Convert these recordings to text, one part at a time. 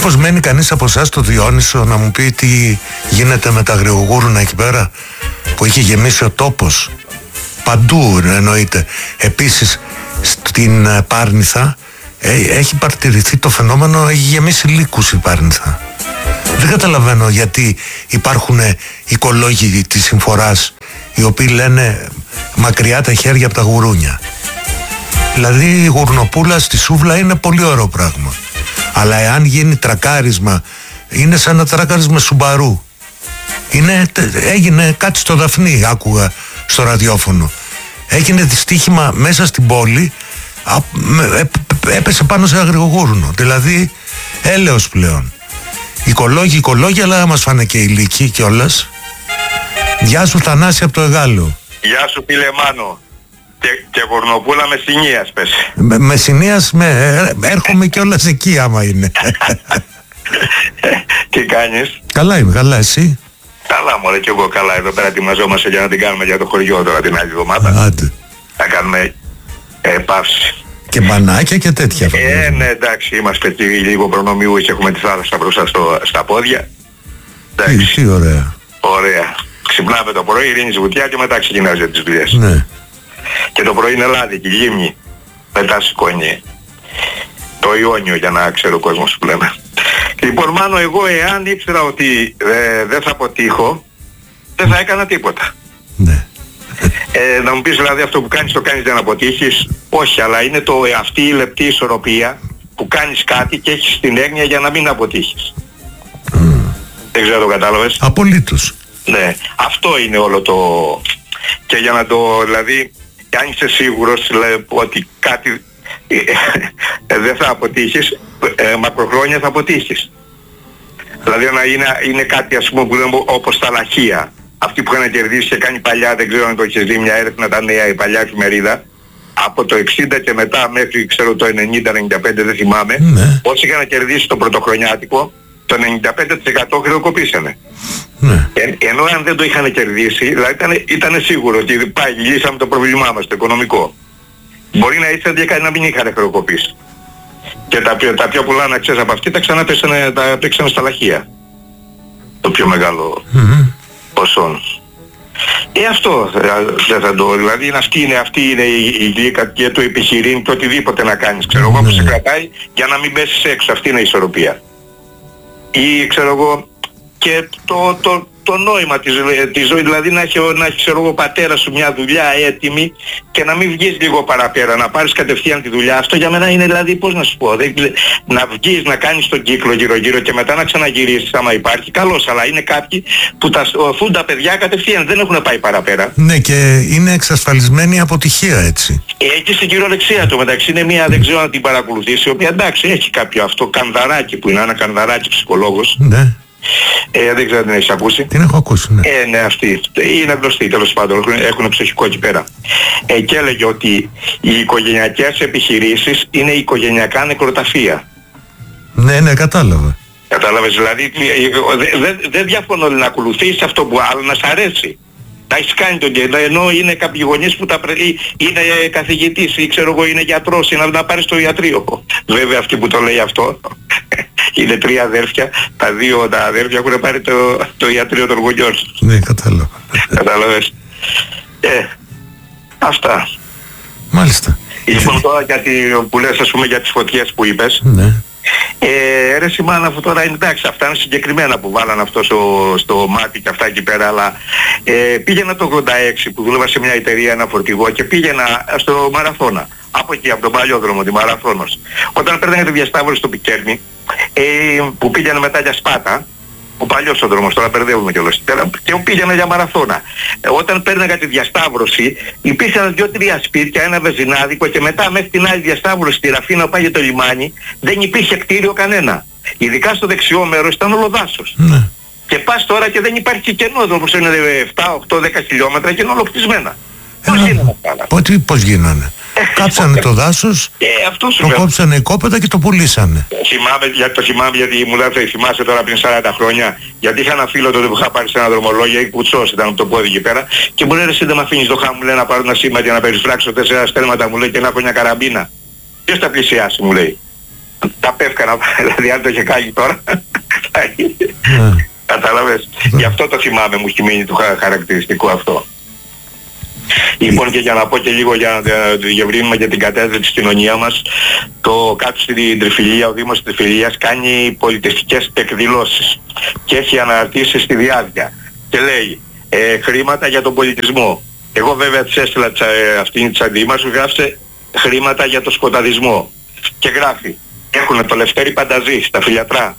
Μήπως μένει κανείς από εσάς στο Διόνυσο να μου πει τι γίνεται με τα αγριογούρουνα εκεί πέρα που είχε γεμίσει ο τόπος? Παντού εννοείται. Επίσης στην Πάρνηθα έχει παρατηρηθεί το φαινόμενο, έχει γεμίσει λύκους η Πάρνηθα. Δεν καταλαβαίνω γιατί υπάρχουν οικολόγοι της συμφοράς οι οποίοι λένε μακριά τα χέρια από τα γουρούνια. Δηλαδή η γουρνοπούλα στη σούβλα είναι πολύ ωραίο πράγμα. Αλλά εάν γίνει τρακάρισμα, είναι σαν να τράκαρεις με Σουμπαρού. Έγινε κάτι στο Δαφνί, άκουγα στο ραδιόφωνο. Έγινε δυστύχημα μέσα στην πόλη, έπεσε πάνω σε αγριογούρνο. Δηλαδή έλεος πλέον. Οικολόγοι, αλλά μας φάνε και οι λύκοι κιόλας. Γεια σου Θανάση από το Εγάλεο. Γεια σου φίλε Μάνο. Και γουρνοπούλα Μεσσηνίας πες. Μεσσηνίας, έρχομαι κιόλας εκεί άμα είναι. Τι κάνεις? Καλά είμαι, καλά εσύ? Καλά μωρέ, κι εγώ καλά. Εδώ πέρα ετοιμαζόμαστε για να την κάνουμε για το χωριό τώρα την άλλη εβδομάδα. Άντε. Θα κάνουμε παύση. Και μπανάκια και τέτοια. Ναι, εντάξει, είμαστε εκεί λίγο προνομιούχοι, έχουμε τη θάλασσα μπροστά στα πόδια. Τι ωραία. Ωραία. Ξυπνάμε το πρωί, ρίνεις βουτιά και μετά ξεκινάς για τις δουλειές. Ναι. Και το πρωί είναι λάδι και λίμνη. Μετά σηκώνει το Ιόνιο, για να ξέρει ο κόσμος που λέμε. Λοιπόν Μάνο, εγώ εάν ήξερα ότι δεν θα αποτύχω, δεν θα έκανα τίποτα. Ναι. Να μου πεις δηλαδή αυτό που κάνεις το κάνεις για να αποτύχεις? Όχι, αλλά είναι αυτή η λεπτή ισορροπία που κάνεις κάτι και έχεις την έγνοια για να μην αποτύχεις. Δεν ξέρω, το κατάλαβες? Απολύτως. Ναι, αυτό είναι όλο το... Και για να το, δηλαδή, αν είσαι σίγουρος ότι κάτι δεν θα αποτύχεις, μακροχρόνια θα αποτύχεις. Δηλαδή να είναι κάτι, ας πούμε, που λέμε όπως τα λαχεία. Αυτοί που είχαν κερδίσει και κάνει παλιά, δεν ξέρω αν το έχεις δει, μια έρευνα τα νέα, η παλιά εφημερίδα, από το 60 και μετά μέχρι ξέρω το 90-95 δεν θυμάμαι, ναι. Όσοι είχαν κερδίσει το πρωτοχρονιάτικο, το 95% χρεοκοπήσανε. Ναι. Ενώ αν δεν το είχαν κερδίσει, δηλαδή ήταν σίγουρο ότι πάει, λύσαμε το πρόβλημά μας, το οικονομικό. Μπορεί να ήθελε και να μην είχαν χρεοκοπήσει. Και τα πιο πολλά, να ξέρεις, από αυτή τα παίξανε στα λαχεία. Το πιο μεγάλο ποσό. Αυτό δεν θα το, δηλαδή αυτή είναι η γλύκα και το επιχειρήν και οτιδήποτε να κάνεις, ξέρω εγώ, που σε κρατάει για να μην πέσεις έξω. Αυτή είναι η ισορροπία. Ή ξέρω εγώ, και το νόημα της ζωής, δηλαδή να έχει ξέρω εγώ πατέρα σου μια δουλειά έτοιμη και να μην βγεις λίγο παραπέρα, να πάρεις κατευθείαν τη δουλειά. Αυτό για μένα είναι, δηλαδή, πώς να σου πω, να βγεις, να κάνεις τον κύκλο γύρω-γύρω και μετά να ξαναγυρίσεις άμα υπάρχει, καλώς, αλλά είναι κάποιοι που αφούν τα παιδιά κατευθείαν, δεν έχουν πάει παραπέρα. Ναι, και είναι εξασφαλισμένη η αποτυχία, έτσι. Έχει στην κυριολεξία του μεταξύ, είναι μια, δεν ξέρω να την παρακολουθήσει, η οποία εντάξει έχει κάποιο αυτό, Κανδαράκι που είναι, ένα Κανδαράκι ψυχολόγος. Ναι. Δεν ξέρω αν την έχεις ακούσει. Την έχω ακούσει, ναι. Ναι, αυτή. Είναι γνωστή, τέλος πάντων, έχουν ψυχικό εκεί πέρα. Και έλεγε ότι οι οικογενειακές επιχειρήσεις είναι οικογενειακά νεκροταφεία. Ναι, κατάλαβα. Κατάλαβες, δηλαδή δεν διαφωνώ να ακολουθείς αυτό που άλλο να σ' αρέσει. Να έχεις κάνει τον καιρό, ενώ είναι κάποιοι γονείς που είναι καθηγητής ή ξέρω εγώ είναι γιατρός ή να πάρεις στο ιατρείο. Βέβαια αυτοί που το λέει αυτό είναι 3 αδέρφια, τα 2 τα αδέρφια έχουν πάρει το ιατρείο των γονιών. Ναι, κατάλαβα. Κατάλαβες. Αυτά. Μάλιστα. Λοιπόν τώρα γιατί που λες, ας πούμε, για τις φωτιές που είπες. Ναι. Ρε Σιμάνα, αφού τώρα είναι εντάξει, αυτά είναι συγκεκριμένα που βάλαν αυτό στο μάτι και αυτά εκεί πέρα, αλλά πήγαινα το 86 που δούλευα σε μια εταιρεία, ένα φορτηγό, και πήγαινα στο Μαραθώνα. Από εκεί, από τον παλιόδρομο, τη Μαραθώνος. Όταν παίρναγα τη διασταύρωση στο Πικέρνη, που πήγαινε μετά για Σπάτα, ο παλιός ο δρόμος, τώρα μπερδεύουμε κιόλας, και πήγαινα για Μαραθώνα. Όταν παίρναγα τη διασταύρωση, υπήρχαν 2-3 σπίτια, ένα βεζινάδικο, και μετά μέχρι την άλλη διασταύρωση, στη Ραφίνα που πάει για το λιμάνι, δεν υπήρχε κτίριο κανένα. Ειδικά στο δεξιό μέρος ήταν όλο δάσος. Ναι. Και πας τώρα και δεν υπάρχει κενό, όπως είναι 7-8-10 χιλιόμετρα και είναι όλο κτισμένα. Πώς γίνανε αυτά? Πώς γίνανε? Κάψανε το δάσος, το κόψανε οι κόπεδα και το πουλήσανε. Θυμάμαι γιατί μου λέει, θυμάσαι τώρα πριν 40 χρόνια, γιατί είχα ένα φίλο τότε που είχα πάρει σε ένα δρομολόγιο, ή κουτσός ήταν από το πόδι εκεί πέρα, και μου λέει, εσύ δεν με αφήνεις το χάμου, μου λέει, να πάρω ένα σήμα για να περισφράξω 4 στέρματα, μου λέει, και να έχω μια καραμπίνα. Ποιος θα πλησιάσει, μου λέει. τα πέφκανα, δηλαδή αν το είχε κάνει τώρα, κατάλαβες. Γι' αυτό το θυμάμαι, μου έχει μείνει το χαρακτηριστικό αυτό. Λοιπόν, και για να πω και λίγο για να διευρύνουμε για την κατάσταση της κοινωνίας μας, το κάτω στην Τριφυλία, ο Δήμος της Τριφυλίας κάνει πολιτιστικές εκδηλώσεις και έχει αναρτήσει στη διάρκεια και λέει χρήματα για τον πολιτισμό. Εγώ βέβαια της έστειλα αυτήν της αντίμασου, γράψε χρήματα για το σκοταδισμό και γράφει έχουν το Λευτέρη Πανταζή στα Φιλιατρά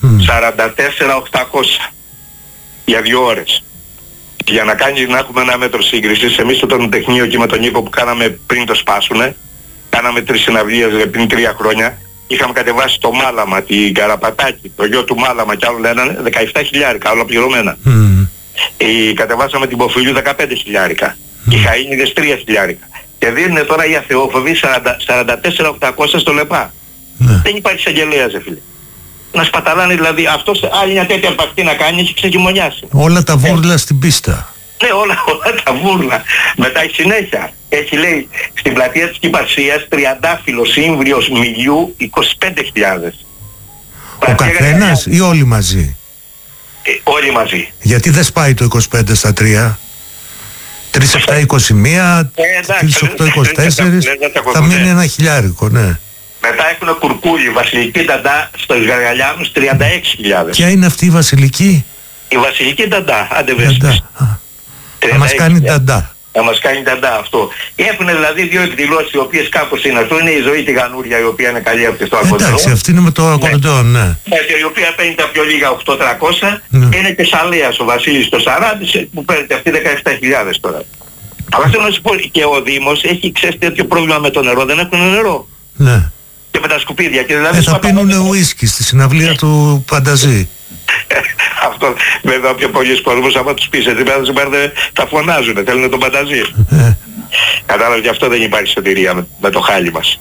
44.800 για 2 ώρες. Για να έχουμε ένα μέτρο σύγκρισης, εμείς στο Τεχνείο και με τον Νίκο που κάναμε πριν το σπάσουνε, κάναμε 3 συναυλίες πριν 3 χρόνια, είχαμε κατεβάσει το Μάλαμα, την Καραπατάκη, το γιο του Μάλαμα κι άλλο λένε 17.000 ολοκληρωμένα. Κατεβάσαμε την Ποφυλίου 15.000, οι Χαΐνιδες 3.000 και δίνουν τώρα οι αθεόφοβοι 44.800 στο ΛΕΠΑ. Δεν υπάρχει εισαγγελέας, φίλε. Να σπαταλάνε δηλαδή αυτός άλλη μια τέτοια αρπακτή να κάνει, έχει ξεκυμονιάσει. Όλα τα βούρλα στην πίστα. Ναι, όλα τα βούρλα. Μετά η συνέχεια. Έχει λέει στην πλατεία της Κυπαρσίας τριαντάφυλλος ύμβριος μιλιού 25.000. Ο καθένας ή όλοι μαζί? Όλοι μαζί. Γιατί δεν σπάει το 25 στα 3? 3-7-21, 3-8-24, θα μείνει ένα χιλιάρικο, ναι. Μετά έχουν κουρκούλι, βασιλική νταντά στο Γαργαλιάνους 36.000. Ποια είναι αυτή η βασιλική? Η βασιλική νταντά, άντε βρίσκεις. Θα μας κάνει νταντά. Θα μας κάνει νταντά αυτό. Έχουν δηλαδή 2 εκδηλώσεις οι οποίες κάπως είναι αυτό. Είναι η ζωή τη Γανούρια η οποία είναι καλή από το ακορντεόν. Εντάξει, αυτή είναι με το ακορντεόν, ναι. Η οποία παίρνει τα πιο λίγα 8.300. Είναι και Σαλέας ο Βασίλης το 40 που παίρνει αυτή 17.000 τώρα. Αλλά θέλω να σου πω και ο Δήμος έχει ξέρει τέτοιο πρόβλημα με το νερό. Δεν έχουν νερό. Ναι. Και με τα σκουπίδια. Και δηλαδή θα πίνουν ουίσκι στη συναυλία του Πανταζή. Αυτό βέβαια πιο πολλοί κόσμος άμα τους πεις έτσι θα φωνάζουν, θέλουν τον Πανταζή. Κατάλαβε, γι' αυτό δεν υπάρχει σωτηρία με το χάλι μας.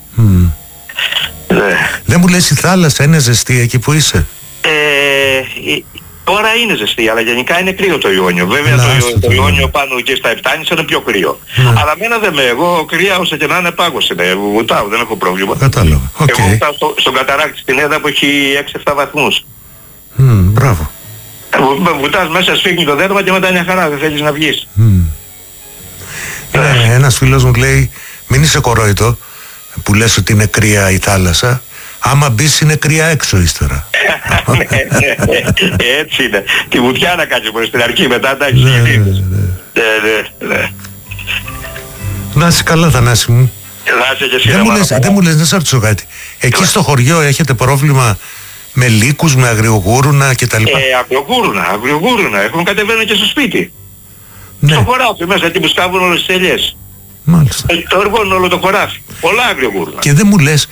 Δεν μου λες η θάλασσα είναι ζεστή εκεί που είσαι? Τώρα είναι ζεστή, αλλά γενικά είναι κρύο το Ιόνιο. Βέβαια το Ιόνιο πάνω και στα Επτάνης είναι πιο κρύο. Αλλά μένα δεν εγώ κρύα όσο και να είναι πάγος είναι. Βουτάω, δεν έχω πρόβλημα. Κατάλαβα. Εγώ βουτάω στον Καταράκτη στην Έδα που έχει 6-7 βαθμούς. Μπράβο. Βουτάς μέσα, σφίγγει το δέρμα και μετά μια χαρά, δεν θέλεις να βγεις. Ένας φίλος μου λέει, μην είσαι κορόιτο που λες ότι είναι κρύα η θάλασσα. Άμα μπεις είναι κρύα έξω ύστερα. Έτσι είναι. Τη βουτιά να κάνεις μόνο στην αρχή, μετά τα έχεις Να είσαι καλά, Θανάση μου. Δεν μου λες, να σε ρωτήσω κάτι. Εκεί στο χωριό έχετε πρόβλημα με λύκους, με αγριογούρουνα κτλ? Αγριογούρουνα. Έχουν κατεβαίνει και στο σπίτι. Στο χωράφι μέσα, εκεί που σκάβουν όλες τις ελιές. Μάλιστα. Το εργώνουν όλο το χωράφι. Πολλά αγριογούρουνα. Και δεν μου λες...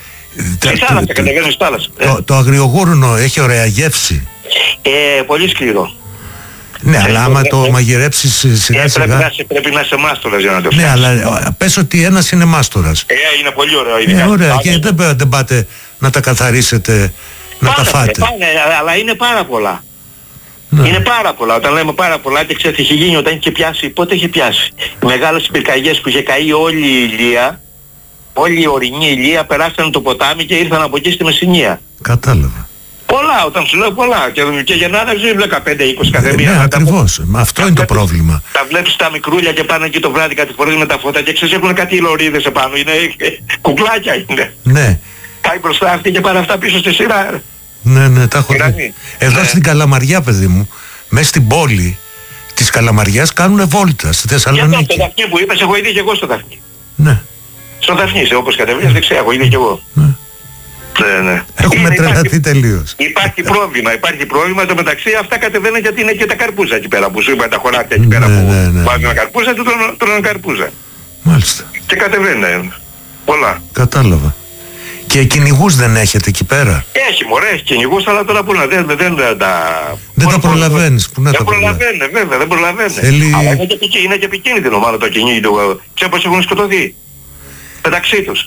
Το αγριογούρουνο έχει ωραία γεύση. Πολύ σκληρό. Ναι, αλλά άμα το μαγειρέψεις σιγά σιγά... Πρέπει να είσαι μάστορας για να το φτιάξεις. Ναι, αλλά πες ότι ένας είναι μάστορας. Είναι πολύ ωραίο. Ωραία, και δεν πάτε να τα καθαρίσετε, να τα φάτε. Πάνε, αλλά είναι πάρα πολλά. Είναι πάρα πολλά. Όταν λέμε πάρα πολλά και ξέρετε είχε γίνει όταν είχε πιάσει, πότε είχε πιάσει. Οι μεγάλες πυρκαγιές που είχε καεί όλη η Ηλία, όλη η ορεινή Ηλία περάσαν το ποτάμι και ήρθαν από εκεί στη Μεσσηνία. Κατάλαβα. Πολλά, όταν σου λέω πολλά. Και γεννάνε ζωή 15-20 κάθε μία. Ναι, ακριβώς. Αυτό είναι το πρόβλημα. Τα βλέπεις τα μικρούλια και πάνε εκεί το βράδυ κάτι φορές με τα φώτα και ξέρεις έχουν κάτι λωρίδες επάνω. Είναι κουκλάκια είναι. Ναι. Πάει μπροστά αυτή και πάνε αυτά πίσω στη σειρά. Ναι, τα έχω δει. Εδώ στην Καλαμαριά, παιδί μου, μέσα στην πόλη της Καλαμαριάς κάνουνε βόλτα στη Θεσσαλονίκη. Στο Δαφνί που είπες, έχω ήδη και εγώ στο Δαφνί. Ναι. Στο Δαφνί, όπως κατεβαίνεις, δεν ξέρω, έχω ήδη και εγώ. Ναι. Έχουμε τρελαθεί τελείως. Υπάρχει πρόβλημα, το μεταξύ αυτά κατεβαίνουν γιατί είναι και τα καρπούζα εκεί πέρα που σου είπα, τα χωράφια εκεί πέρα που βάζουν ένα καρπούζα και τρώνε καρπούζα. Μάλιστα. Και κατεβαίνουν πολλά. Κατάλαβα. Και κυνηγούς δεν έχετε εκεί πέρα? Έχει μωρέ, έχει κυνηγούς, αλλά τώρα που να δεν τα προλαβαίνεις. Δεν προλαβαίνουν, βέβαια, δεν προλαβαίνουν. Αλλά είναι και επικίνδυνο μάλλον το κυνήγι του. Ξέρεις πως έχουν σκοτωθεί μεταξύ τους.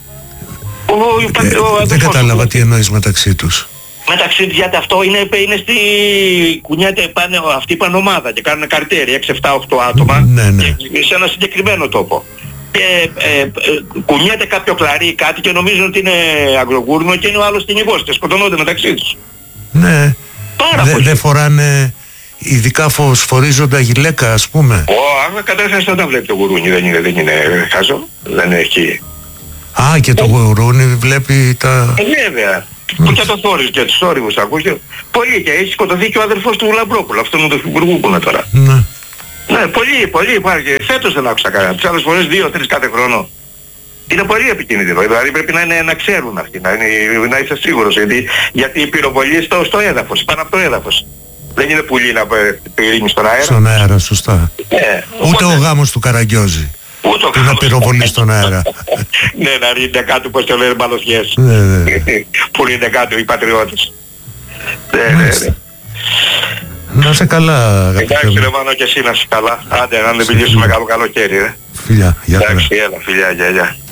Δεν κατάλαβα τι εννοείς μεταξύ τους. Μεταξύ τους, γιατί αυτό είναι στη κουνιάται αυτοί πάνε ομάδα και κάνουν καρτέρι 6-7-8 άτομα σε ένα συγκεκριμένο τόπο. και κουνιέται κάποιο κλαρί ή κάτι και νομίζουν ότι είναι αγρογούρνο και είναι ο άλλος κυνηγός και σκοτώνονται μεταξύ τους. Ναι. Πάρα πολύ. Δεν φοράνε ειδικά φωσφορίζοντα γυλαίκα, ας πούμε. Άμα κατάσταση όταν βλέπει το γουρούνι, δεν είναι χάζο, δεν έχει. Α, και το γουρούνι βλέπει τα... Βέβαια. Που και το θόρυβο και τους θόρυβους ακούς. Πολύ, και έχει σκοτωθεί και ο αδερφός του Λαμπρόπουλου, αυτόν με τον Υπουργού που είναι τώρα. Ναι. Ναι, πολύ υπάρχει. Φέτος δεν άκουσα κανένα. Τις άλλες φορές 2-3 κάθε χρόνο. Είναι πολύ επικίνδυνο. Δηλαδή πρέπει να ξέρουν αυτοί, να είσαι σίγουρος. Γιατί η πυροβολή στο έδαφος, πάνω από το έδαφος. Δεν είναι πουλί να πυρήνει στον αέρα. Στον αέρα, σωστά. Ούτε οπότε... ο γάμος του Καραγκιόζη. Ούτε ο που να πυροβολεί στον αέρα. Ναι, να ρίνεται κάτω, πώς το λένε, μπαλωθιές. Που ρίνεται κάτω οι πατριώτες. Ναι. Να είσαι καλά, αγαπητέ. Εντάξει ρε Μάνο, και εσύ να είσαι καλά. Άντε, να δεν μιλήσουμε καλό καλοκαίρι, ρε. Φιλιά, γεια χαρά. Εντάξει, έλα, φιλιά, γεια.